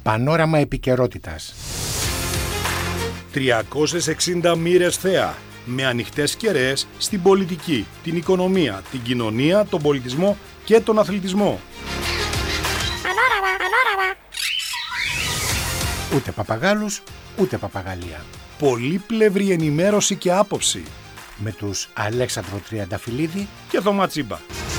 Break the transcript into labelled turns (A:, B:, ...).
A: Πανόραμα επικαιρότητας.
B: 360 μοίρες θέα, με ανοιχτές κεραίες στην πολιτική, την οικονομία, την κοινωνία, τον πολιτισμό και τον αθλητισμό.
C: Πανόραμα.
A: Ούτε παπαγάλους, ούτε παπαγαλία.
B: Πολύπλευρη ενημέρωση και άποψη.
A: Με τους Αλέξανδρο Τριανταφυλλίδη
B: και Θωμά Τσίμπα.